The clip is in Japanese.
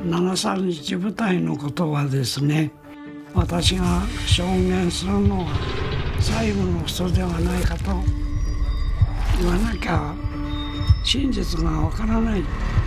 7、3日舞台のことはですね、私が証言するのは最後の人ではないかと言わなきゃ真実がわからない。